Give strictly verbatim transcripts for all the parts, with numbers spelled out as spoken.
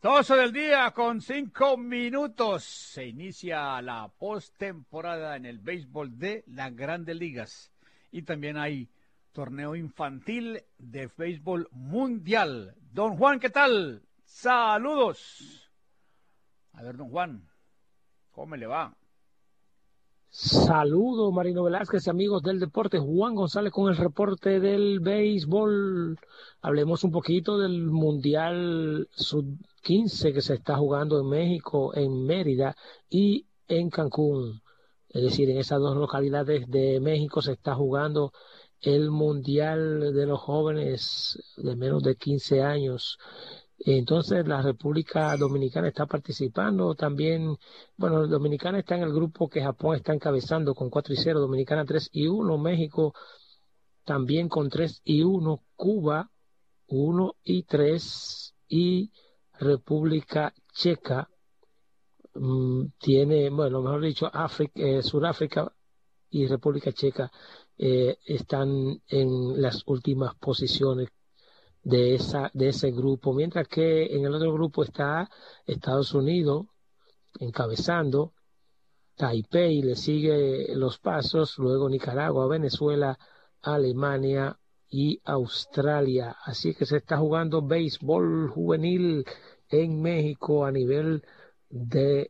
doce del día con cinco minutos. Se inicia la postemporada en el béisbol de las Grandes Ligas. Y también hay torneo infantil de béisbol mundial. Don Juan, ¿qué tal? Saludos. A ver, don Juan, ¿cómo me le va? Saludos, Marino Velázquez y amigos del deporte. Juan González con el reporte del béisbol. Hablemos un poquito del Mundial sub quince que se está jugando en México, en Mérida y en Cancún. Es decir, en esas dos localidades de México se está jugando el Mundial de los jóvenes de menos de quince años. Entonces la República Dominicana está participando también. Bueno, Dominicana está en el grupo que Japón está encabezando con cuatro y cero, Dominicana tres y uno, México también con tres y uno, Cuba uno y tres y República Checa mmm, tiene, bueno, mejor dicho, África, eh, Sudáfrica y República Checa eh, están en las últimas posiciones de esa de ese grupo, mientras que en el otro grupo está Estados Unidos encabezando, Taipei le sigue los pasos, luego Nicaragua, Venezuela, Alemania y Australia. Así que se está jugando béisbol juvenil en México a nivel de,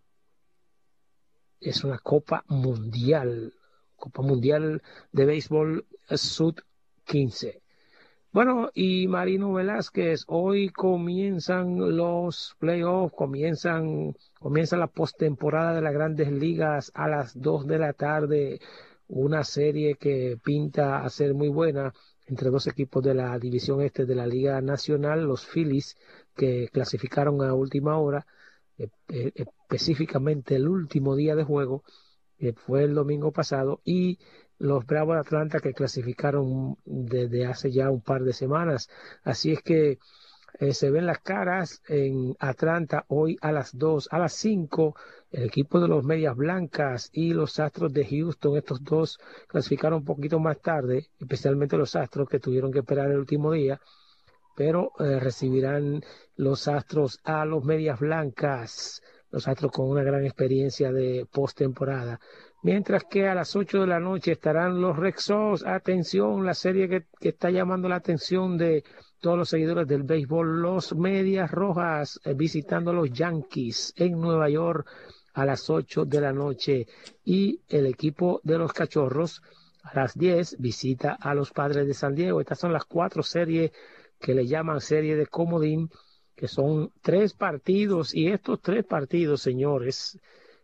es una Copa Mundial, Copa Mundial de Béisbol sub quince. Bueno, y Marino Velázquez, hoy comienzan los playoffs, comienzan, comienza la postemporada de las Grandes Ligas a las dos de la tarde, una serie que pinta a ser muy buena entre dos equipos de la división este de la Liga Nacional, los Phillies, que clasificaron a última hora, eh, eh, específicamente el último día de juego, que fue el domingo pasado, y los Bravos de Atlanta que clasificaron desde hace ya un par de semanas. Así es que eh, se ven las caras en Atlanta hoy a las dos, a las cinco, el equipo de los Medias Blancas y los Astros de Houston, estos dos clasificaron un poquito más tarde, especialmente los Astros que tuvieron que esperar el último día, pero eh, recibirán los Astros a los Medias Blancas, los Astros con una gran experiencia de postemporada. Mientras que a las ocho de la noche estarán los Red Sox. Atención, la serie que, que está llamando la atención de todos los seguidores del béisbol, los Medias Rojas eh, visitando a los Yankees en Nueva York a las ocho de la noche, y el equipo de los Cachorros a las diez visita a los Padres de San Diego. Estas son las cuatro series que le llaman serie de comodín, que son tres partidos, y estos tres partidos, señores,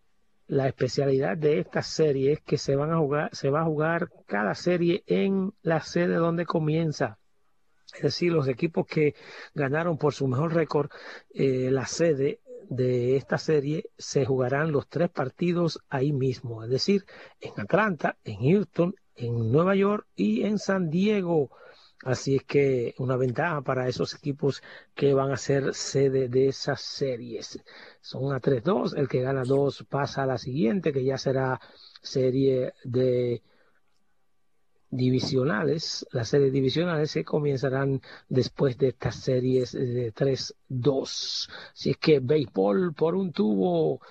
la especialidad de esta serie es que se van a jugar, se va a jugar cada serie en la sede donde comienza. Es decir, los equipos que ganaron por su mejor récord eh, la sede de esta serie se jugarán los tres partidos ahí mismo, es decir, en Atlanta, en Houston, en Nueva York y en San Diego. Así es que una ventaja para esos equipos que van a ser sede de esas series. Son a tres dos, el que gana dos pasa a la siguiente, que ya será serie de divisionales. Las series divisionales se comenzarán después de estas series de tres dos. Así es que béisbol por un tubo.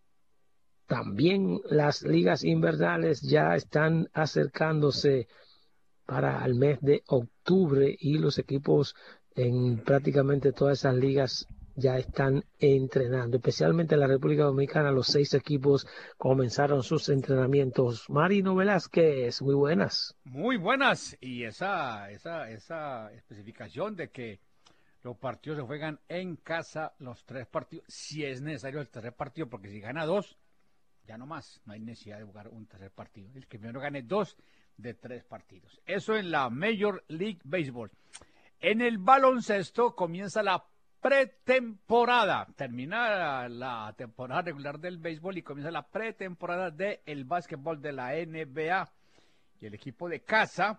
También las ligas invernales ya están acercándose para el mes de octubre, y los equipos en prácticamente todas esas ligas ya están entrenando, especialmente en la República Dominicana. Los seis equipos comenzaron sus entrenamientos. Marino Velázquez, muy buenas. Muy buenas. Y esa, esa, esa especificación de que los partidos se juegan en casa, los tres partidos, si es necesario el tercer partido, porque si gana dos, ya no más, no hay necesidad de jugar un tercer partido. El que primero gane dos de tres partidos. Eso en la Major League Baseball. En el baloncesto comienza la pretemporada. Termina la temporada regular del béisbol y comienza la pretemporada del básquetbol de la N B A. Y el equipo de casa,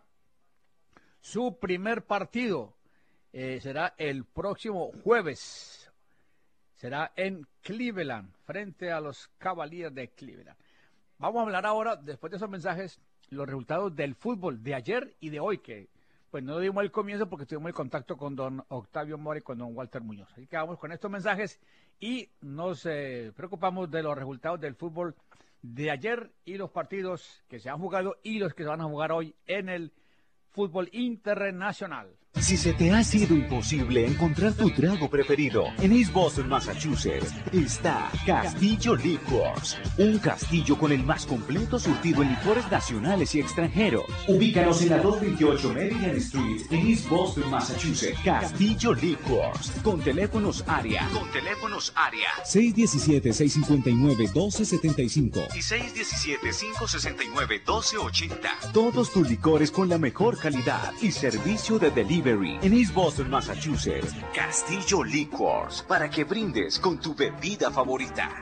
su primer partido eh, será el próximo jueves. Será en Cleveland, frente a los Cavaliers de Cleveland. Vamos a hablar ahora, después de esos mensajes, los resultados del fútbol de ayer y de hoy, que pues no dimos el comienzo porque tuvimos el contacto con don Octavio Mora y con don Walter Muñoz. Así que vamos con estos mensajes y nos eh, preocupamos de los resultados del fútbol de ayer y los partidos que se han jugado y los que se van a jugar hoy en el fútbol internacional. Si se te ha sido imposible encontrar tu trago preferido, en East Boston, Massachusetts, está Castillo Liquors, un castillo con el más completo surtido en licores nacionales y extranjeros. Ubícanos en la doscientos veintiocho Meridian Street, en East Boston, Massachusetts. Castillo Liquors, con teléfonos área, con teléfonos área seis uno siete, seis cinco nueve, uno dos siete cinco y seis uno siete, cinco seis nueve, dos cero ocho cero. Todos tus licores con la mejor calidad y servicio de delivery. En East Boston, Massachusetts, Castillo Liquors, para que brindes con tu bebida favorita.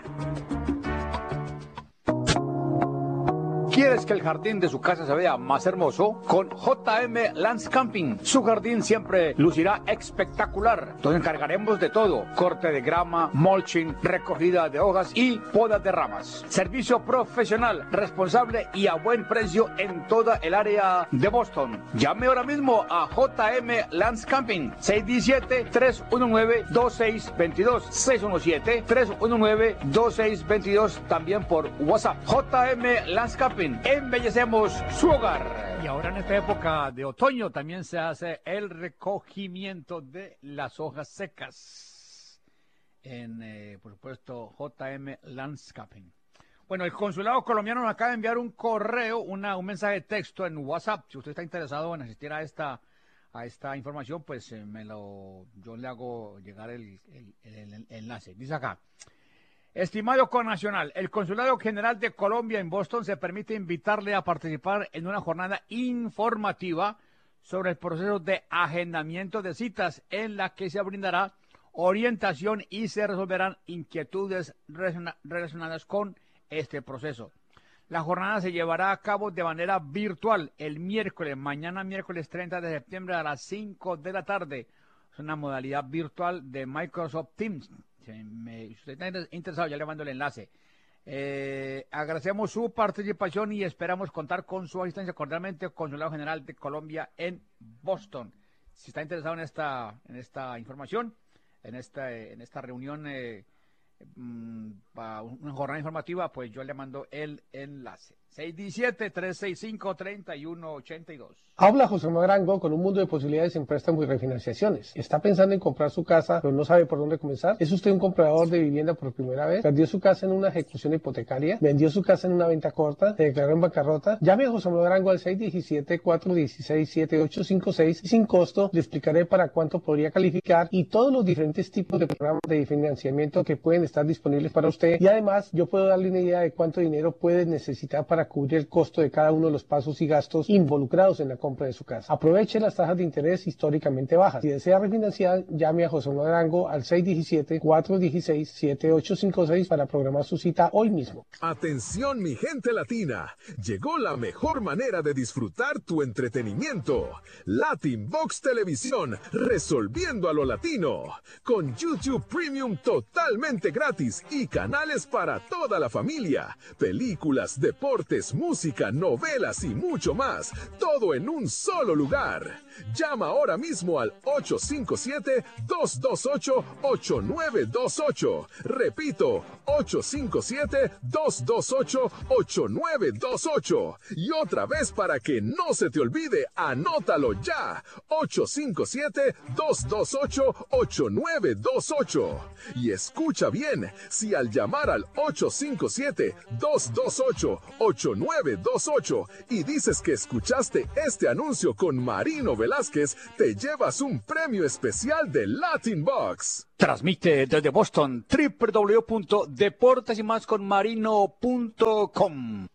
¿Quieres que el jardín de su casa se vea más hermoso? Con J M Landscaping, su jardín siempre lucirá espectacular. Nos encargaremos de todo: corte de grama, mulching, recogida de hojas y poda de ramas. Servicio profesional, responsable y a buen precio en toda el área de Boston. Llame ahora mismo a J M Landscaping, seis uno siete, tres uno nueve, dos seis dos dos, seis uno siete, tres uno nueve, dos seis dos dos, también por WhatsApp. J M Landscaping, embellecemos su hogar. Y ahora en esta época de otoño también se hace el recogimiento de las hojas secas en, eh, por supuesto, J M Landscaping. Bueno, el consulado colombiano nos acaba de enviar un correo, una, un mensaje de texto en WhatsApp. Si usted está interesado en asistir a esta a esta información, pues eh, me lo yo le hago llegar el, el, el, el enlace. Dice acá: estimado connacional, el Consulado General de Colombia en Boston se permite invitarle a participar en una jornada informativa sobre el proceso de agendamiento de citas, en la que se brindará orientación y se resolverán inquietudes relacionadas con este proceso. La jornada se llevará a cabo de manera virtual el miércoles, mañana miércoles treinta de septiembre a las cinco de la tarde. Es una modalidad virtual de Microsoft Teams. Si me, si usted está interesado, ya le mando el enlace. Eh, agradecemos su participación y esperamos contar con su asistencia cordialmente, Consulado General de Colombia en Boston. Si está interesado en esta, en esta información, en esta, en esta reunión, eh, para una jornada informativa, pues yo le mando el enlace. seis uno siete, tres seis cinco, tres uno ocho dos. Habla José Manuel Arango con un mundo de posibilidades en préstamos y refinanciaciones. ¿Está pensando en comprar su casa, pero no sabe por dónde comenzar? ¿Es usted un comprador de vivienda por primera vez? ¿Perdió su casa en una ejecución hipotecaria? ¿Vendió su casa en una venta corta? ¿Se declaró en bancarrota? Llame a José Manuel Arango al seis uno siete, cuatro uno seis, siete ocho cinco seis y sin costo le explicaré para cuánto podría calificar y todos los diferentes tipos de programas de financiamiento que pueden estar disponibles para usted. Y además, yo puedo darle una idea de cuánto dinero puede necesitar para cubrir el costo de cada uno de los pasos y gastos involucrados en la compra de su casa. Aproveche las tasas de interés históricamente bajas. Si desea refinanciar, llame a José Manuel Arango al seis uno siete, cuatro uno seis, siete ocho cinco seis para programar su cita hoy mismo. Atención, mi gente latina, llegó la mejor manera de disfrutar tu entretenimiento. Latin Box Televisión, resolviendo a lo latino, con YouTube Premium totalmente gratis y canales para toda la familia, películas, deportes, música, novelas y mucho más, todo en un solo lugar. Llama ahora mismo al ocho cinco siete, dos dos ocho, ocho nueve dos ocho. Repito, ocho cinco siete, dos dos ocho, ocho nueve dos ocho. Y otra vez para que no se te olvide, anótalo ya. ocho cinco siete, dos dos ocho, ocho nueve dos ocho. Y escucha bien, si al llamar al ocho cinco siete, dos dos ocho, ocho nueve dos ocho y dices que escuchaste este anuncio con Marino Velázquez, te llevas un premio especial de Latin Box. Transmite desde Boston doble u doble u doble u punto deportes y más con marino punto com.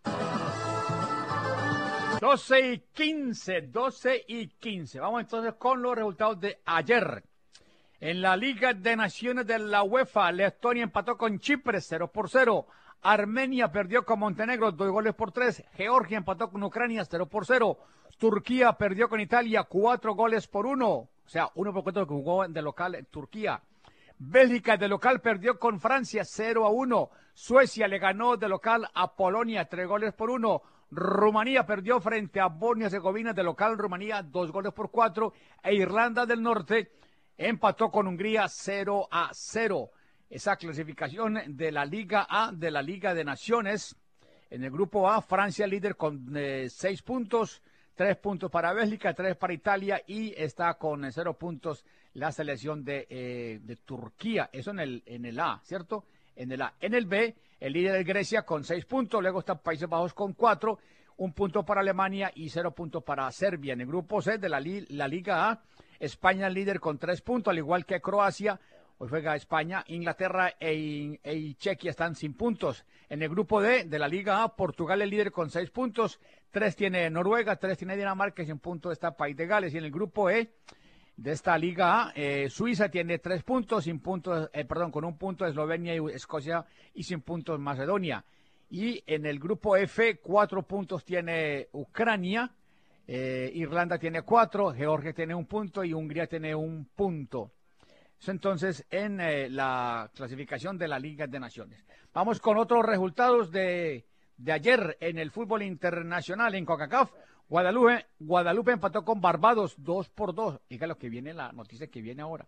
doce y quince, doce y quince. Vamos entonces con los resultados de ayer. En la Liga de Naciones de la UEFA, Letonia empató con Chipre cero por cero. Armenia perdió con Montenegro dos goles por tres. Georgia empató con Ucrania cero por cero. Turquía perdió con Italia cuatro goles por uno. O sea, uno por cuatro que jugó de local en Turquía. Bélgica de local perdió con Francia cero a uno. Suecia le ganó de local a Polonia tres goles por uno. Rumanía perdió frente a Bosnia-Herzegovina de local. Rumanía dos goles por cuatro. E Irlanda del Norte empató con Hungría cero a cero. Esa clasificación de la Liga A, de la Liga de Naciones. En el grupo A, Francia líder con eh, seis puntos. Tres puntos para Bélgica, tres para Italia y está con eh, cero puntos la selección de, eh, de Turquía. Eso en el, en el A, ¿cierto? En el A. En el B, el líder es Grecia con seis puntos, luego está Países Bajos con cuatro, un punto para Alemania y cero puntos para Serbia. En el grupo C de la, la Liga A, España líder con tres puntos, al igual que Croacia. Hoy juega España, Inglaterra e, e Chequia están sin puntos. En el grupo D de la Liga A, Portugal es líder con seis puntos, tres tiene Noruega, tres tiene Dinamarca y sin puntos está País de Gales. Y en el grupo E de esta Liga A, eh, Suiza tiene tres puntos, sin puntos, eh, perdón, con un punto Eslovenia y Escocia y sin puntos Macedonia. Y en el grupo F, cuatro puntos tiene Ucrania, eh, Irlanda tiene cuatro, Georgia tiene un punto y Hungría tiene un punto. Eso entonces en eh, la clasificación de la Liga de Naciones. Vamos con otros resultados de, de ayer en el fútbol internacional en CONCACAF. Guadalupe, Guadalupe empató con Barbados dos por dos. Diga lo que viene, la noticia que viene ahora.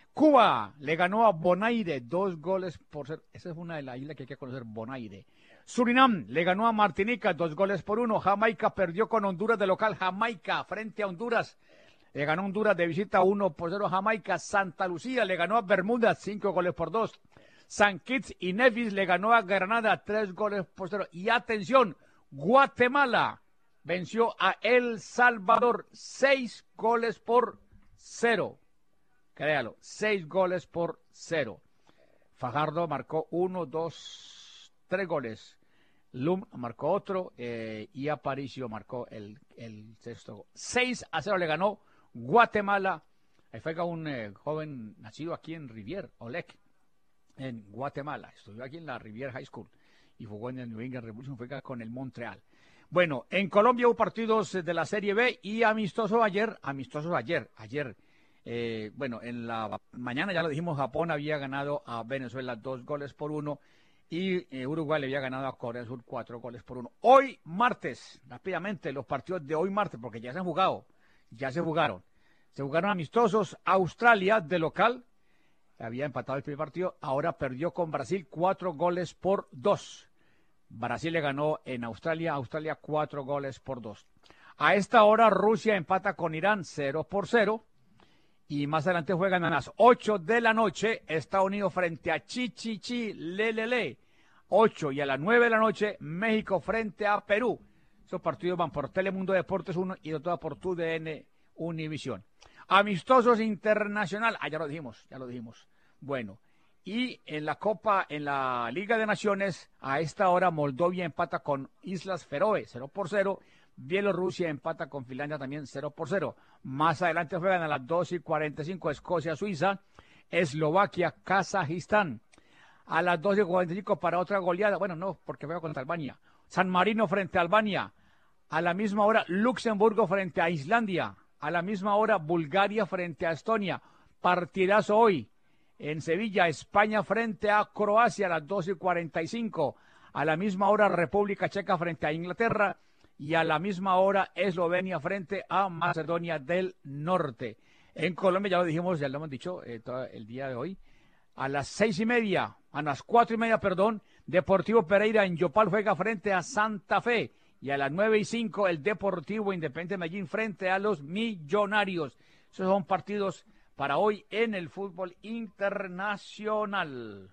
Cuba le ganó a Bonaire dos goles por cero. Esa es una de las islas que hay que conocer, Bonaire. Surinam le ganó a Martinica dos goles por uno. Jamaica perdió con Honduras de local. Jamaica frente a Honduras. Le ganó Honduras de visita uno por cero a Jamaica. Santa Lucía le ganó a Bermudas cinco goles por dos. San Kitts y Nevis le ganó a Granada tres goles por cero. Y atención, Guatemala venció a El Salvador seis goles por cero. Créalo, seis goles por cero. Fajardo marcó uno, dos, tres goles. Lum marcó otro eh, y Aparicio marcó el, el sexto gol. seis a cero le ganó Guatemala. Ahí fue un eh, joven nacido aquí en Rivier, Oleg, en Guatemala. Estudió aquí en la Rivier High School y jugó en el New England Revolution, fue con el Montreal. Bueno, en Colombia hubo partidos de la Serie B y amistosos ayer, amistosos ayer, ayer. Eh, bueno, en la mañana ya lo dijimos, Japón había ganado a Venezuela dos goles por uno y eh, Uruguay le había ganado a Corea del Sur cuatro goles por uno. Hoy martes, rápidamente, los partidos de hoy martes, porque ya se han jugado, ya se jugaron. Se jugaron amistosos. Australia de local, había empatado el primer partido, ahora perdió con Brasil cuatro goles por dos. Brasil le ganó en Australia, Australia cuatro goles por dos. A esta hora Rusia empata con Irán cero por cero. Y más adelante juegan a las ocho de la noche, Estados Unidos frente a Chichichi Lelele. ocho y a las nueve de la noche, México frente a Perú. Esos partidos van por Telemundo Deportes uno y otro por T U D N Univisión. Amistosos internacional, ah, ya lo dijimos, ya lo dijimos. Bueno, y en la Copa, en la Liga de Naciones, a esta hora Moldovia empata con Islas Feroe, cero por cero. Bielorrusia empata con Finlandia también cero por cero. Más adelante juegan a las doce y cuarenta y cinco Escocia, Suiza, Eslovaquia, Kazajistán. A las doce y cuarenta y cinco para otra goleada, bueno, no, porque juega contra Albania. San Marino frente a Albania. A la misma hora Luxemburgo frente a Islandia. A la misma hora Bulgaria frente a Estonia. Partidazo hoy en Sevilla, España frente a Croacia a las doce y cuarenta y cinco. A la misma hora República Checa frente a Inglaterra. Y a la misma hora Eslovenia frente a Macedonia del Norte. En Colombia, ya lo dijimos, ya lo hemos dicho eh, todo el día de hoy, a las seis y media, a las cuatro y media, perdón, Deportivo Pereira en Yopal juega frente a Santa Fe. Y a las nueve y cinco, el Deportivo Independiente de Medellín frente a los Millonarios. Esos son partidos para hoy en el fútbol internacional.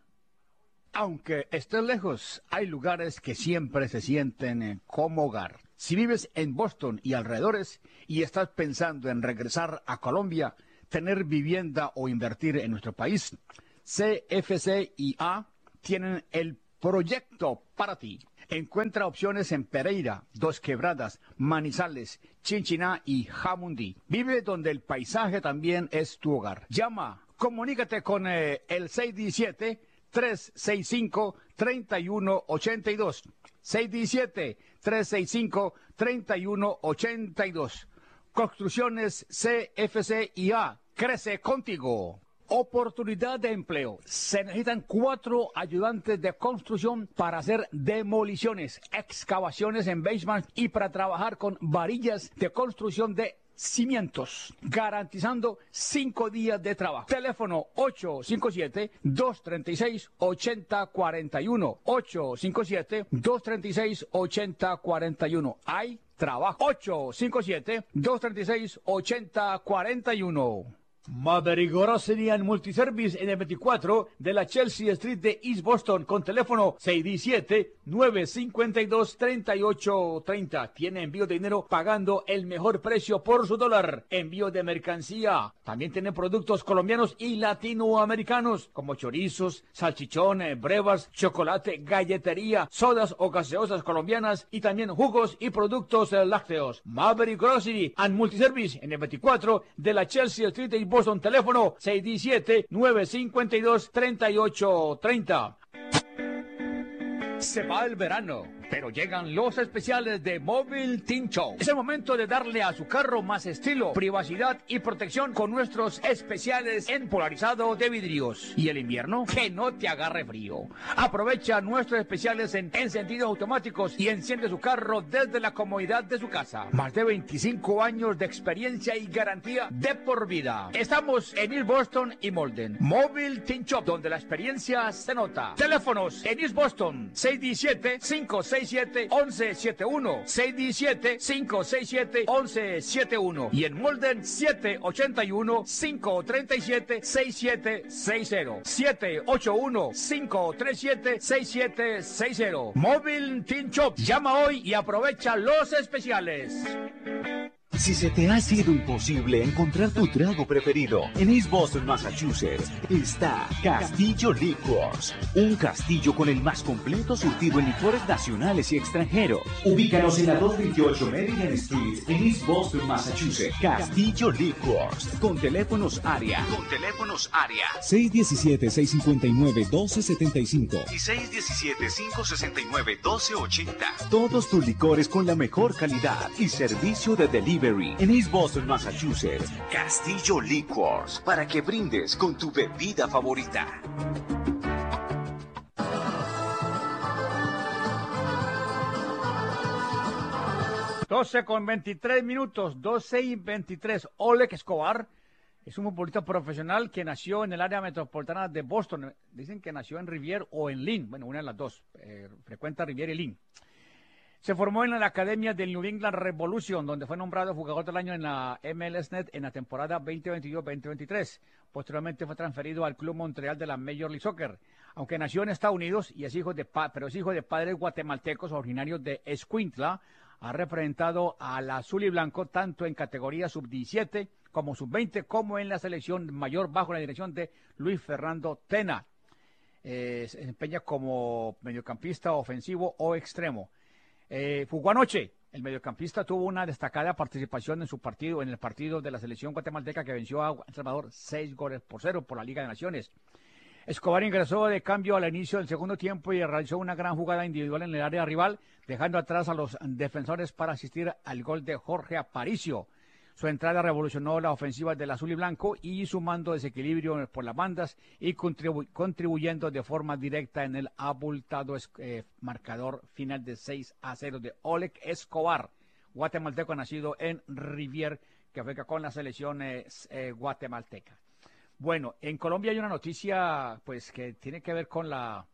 Aunque estés lejos, hay lugares que siempre se sienten como hogar. Si vives en Boston y alrededores y estás pensando en regresar a Colombia, tener vivienda o invertir en nuestro país, C F C y A tienen el proyecto para ti. Encuentra opciones en Pereira, Dos Quebradas, Manizales, Chinchiná y Jamundí. Vive donde el paisaje también es tu hogar. Llama, comunícate con eh, el seis uno siete, tres seis cinco, tres uno ocho dos. seis uno siete, tres seis cinco, tres uno ocho dos. Construcciones C F C y A. Crece contigo. Oportunidad de empleo. Se necesitan cuatro ayudantes de construcción para hacer demoliciones, excavaciones en basement y para trabajar con varillas de construcción de cimientos, garantizando cinco días de trabajo. Teléfono ocho cinco siete, dos tres seis, ocho cero cuatro uno. ocho cinco siete, dos tres seis, ocho cero cuatro uno. Hay trabajo. ocho cinco siete, dos tres seis, ocho cero cuatro uno. Maverick Grocery and Multiservice en el veinticuatro de la Chelsea Street de East Boston con teléfono seis diecisiete, nueve cinco dos, tres ocho tres cero. Tiene envío de dinero pagando el mejor precio por su dólar. Envío de mercancía. También tiene productos colombianos y latinoamericanos como chorizos, salchichones, brevas, chocolate, galletería, sodas o gaseosas colombianas y también jugos y productos eh, lácteos. Maverick Grocery and Multiservice en el veinticuatro de la Chelsea Street de East Boston, teléfono seis diecisiete, nueve cinco dos, tres ocho tres cero. Se va el verano, pero llegan los especiales de Móvil Team Show. Es el momento de darle a su carro más estilo, privacidad y protección con nuestros especiales en polarizado de vidrios. ¿Y el invierno? Que no te agarre frío. Aprovecha nuestros especiales en encendidos automáticos y enciende su carro desde la comodidad de su casa. Más de veinticinco años de experiencia y garantía de por vida. Estamos en East Boston y Malden. Móvil Team Shop, donde la experiencia se nota. Teléfonos en East Boston, seis diecisiete, cinco seis siete, once setenta y uno, seis diecisiete, cinco seis siete, once setenta y uno y en Malden siete ocho uno, cinco tres siete, seis siete seis cero, siete ocho uno, cinco tres siete, seis siete seis cero. Móvil Team Shop. Llama hoy y aprovecha los especiales. Si se te ha sido imposible encontrar tu trago preferido en East Boston, Massachusetts, está Castillo Liquors, un castillo con el más completo surtido en licores nacionales y extranjeros. Ubícanos en la doscientos veintiocho Maryland Street en East Boston, Massachusetts. Castillo Liquors, con teléfonos área, con teléfonos área seis diecisiete, seis cincuenta y nueve, doce setenta y cinco y seis diecisiete, cinco sesenta y nueve, doce ochenta. Todos tus licores con la mejor calidad y servicio de delivery en East Boston, Massachusetts. Castillo Liquors, para que brindes con tu bebida favorita. doce con veintitrés minutos, doce y veintitrés. Oleg Escobar es un futbolista profesional que nació en el área metropolitana de Boston. Dicen que nació en Rivier o en Lynn. Bueno, una de las dos. Eh, frecuenta Rivier y Lynn. Se formó en la academia del New England Revolution, donde fue nombrado jugador del año en la M L S Net en la temporada veinte veintidós veinte veintitrés. Posteriormente fue transferido al Club Montreal de la Major League Soccer. Aunque nació en Estados Unidos, y es hijo de pa pero es hijo de padres guatemaltecos originarios de Escuintla, ha representado al azul y blanco tanto en categoría sub diecisiete como sub veinte, como en la selección mayor bajo la dirección de Luis Fernando Tena. Eh, se desempeña como mediocampista ofensivo o extremo. Eh, jugó anoche. El mediocampista tuvo una destacada participación en su partido, en el partido de la selección guatemalteca que venció a El Salvador seis goles por cero por la Liga de Naciones. Escobar ingresó de cambio al inicio del segundo tiempo y realizó una gran jugada individual en el área rival, dejando atrás a los defensores para asistir al gol de Jorge Aparicio. Su entrada revolucionó la ofensiva del azul y blanco y sumando desequilibrio por las bandas y contribu contribuyendo de forma directa en el abultado eh, marcador final de seis a cero de Oleg Escobar, guatemalteco nacido en Rivier, que juega con la selección eh, eh, guatemalteca. Bueno, en Colombia hay una noticia pues que tiene que ver con la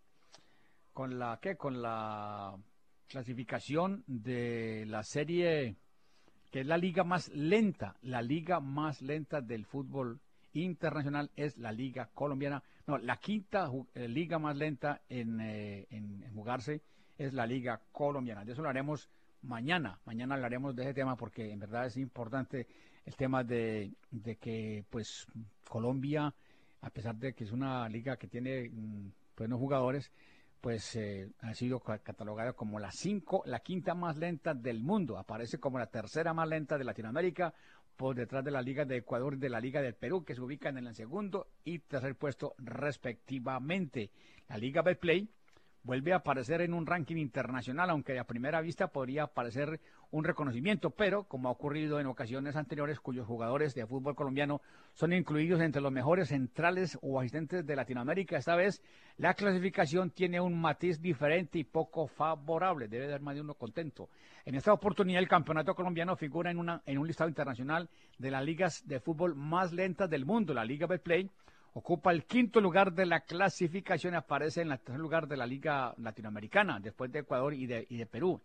con la ¿qué? Con la clasificación de la serie, que es la liga más lenta, la liga más lenta del fútbol internacional es la liga colombiana. No, la quinta eh, liga más lenta en, eh, en, en jugarse es la liga colombiana. De eso lo haremos mañana. Mañana hablaremos de ese tema porque en verdad es importante el tema de, de que pues Colombia, a pesar de que es una liga que tiene mm, buenos jugadores, pues eh, ha sido catalogada como la cinco, la quinta más lenta del mundo. Aparece como la tercera más lenta de Latinoamérica, por detrás de la Liga de Ecuador y de la Liga del Perú, que se ubican en el segundo y tercer puesto respectivamente. La Liga Betplay vuelve a aparecer en un ranking internacional, aunque a primera vista podría parecer un reconocimiento, pero como ha ocurrido en ocasiones anteriores, cuyos jugadores de fútbol colombiano son incluidos entre los mejores centrales o asistentes de Latinoamérica, esta vez la clasificación tiene un matiz diferente y poco favorable, debe dar más de uno contento. En esta oportunidad el campeonato colombiano figura en, una, en un listado internacional de las ligas de fútbol más lentas del mundo, la Liga Betplay. Ocupa el quinto lugar de la clasificación, aparece en el tercer lugar de la Liga Latinoamericana, después de Ecuador y de, y de Perú.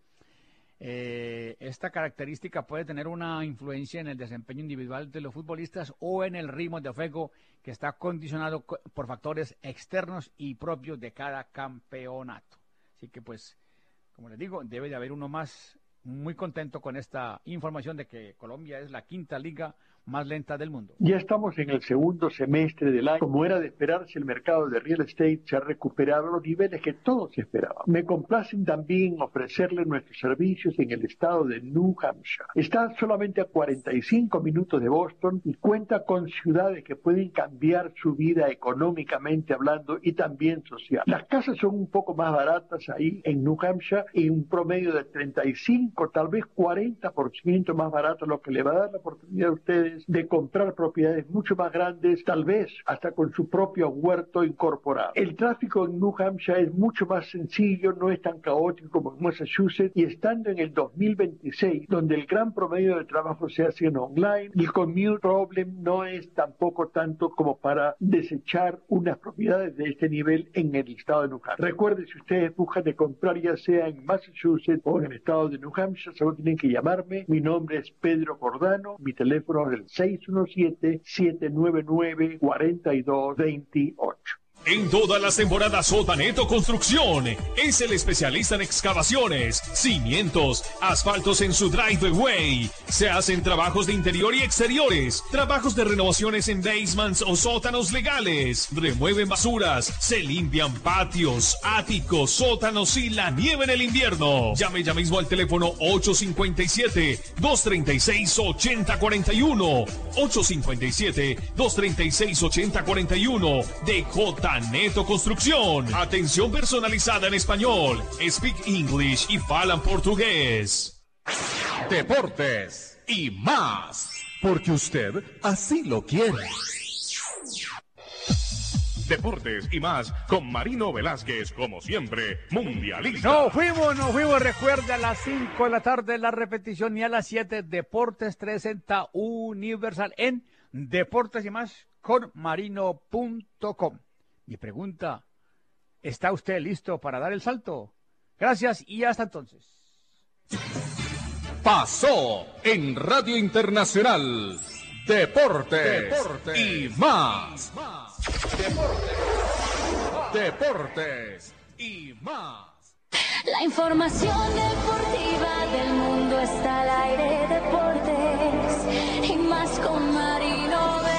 Eh, esta característica puede tener una influencia en el desempeño individual de los futbolistas o en el ritmo de juego que está condicionado por factores externos y propios de cada campeonato. Así que pues, como les digo, debe de haber uno más muy contento con esta información de que Colombia es la quinta liga más lenta del mundo. Ya estamos en el segundo semestre del año. Como era de esperarse, el mercado de real estate se ha recuperado a los niveles que todos esperaban. Me complacen también ofrecerle nuestros servicios en el estado de New Hampshire. Está solamente a cuarenta y cinco minutos de Boston y cuenta con ciudades que pueden cambiar su vida económicamente hablando y también social. Las casas son un poco más baratas ahí en New Hampshire, en un promedio de treinta y cinco, tal vez cuarenta por ciento más barato, lo que le va a dar la oportunidad a ustedes de comprar propiedades mucho más grandes, tal vez hasta con su propio huerto incorporado. El tráfico en New Hampshire es mucho más sencillo, no es tan caótico como en Massachusetts, y estando en el dos mil veintiséis, donde el gran promedio de trabajo se hace en online, el commute problem no es tampoco tanto como para desechar unas propiedades de este nivel en el estado de New Hampshire. Recuerden, si ustedes buscan de comprar ya sea en Massachusetts o en el estado de New Hampshire, solo tienen que llamarme. Mi nombre es Pedro Cordano, mi teléfono es el seis uno siete, siete nueve nueve, cuatro dos dos ocho. En todas las temporadas Sotaneto Construcción es el especialista en excavaciones, cimientos, asfaltos en su driveway. Se hacen trabajos de interior y exteriores, trabajos de renovaciones en basements o sótanos legales. Remueven basuras, se limpian patios, áticos, sótanos y la nieve en el invierno. Llame ya mismo al teléfono ocho cinco siete, dos tres seis, ocho cero cuatro uno. ocho cinco siete, dos tres seis, ocho cero cuatro uno de J. Neto Construcción. Atención personalizada en español. Speak English y falan portugués. Deportes y más. Porque usted así lo quiere. Deportes y más con Marino Velázquez, como siempre, mundialista. No fuimos, no fuimos. Recuerda, a las cinco de la tarde la repetición y a las siete Deportes trescientos Universal en Deportes y más con marino punto com. Mi pregunta, ¿está usted listo para dar el salto? Gracias y hasta entonces. Pasó en Radio Internacional. Deportes, Deportes y más. Deportes, Deportes y más. La información deportiva del mundo está al aire. Deportes y más con Marino.